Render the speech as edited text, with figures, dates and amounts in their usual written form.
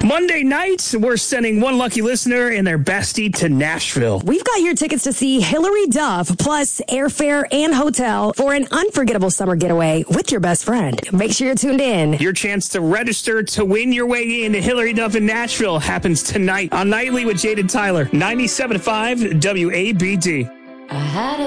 Monday nights, we're sending one lucky listener and their bestie to Nashville. We've got your tickets to see Hilary Duff, plus airfare and hotel for an unforgettable summer getaway with your best friend. Make sure you're tuned in. Your chance to register to win your way into Hilary Duff in Nashville happens tonight on Nightly with Jade and Tyler, 97.5 WABD. I had a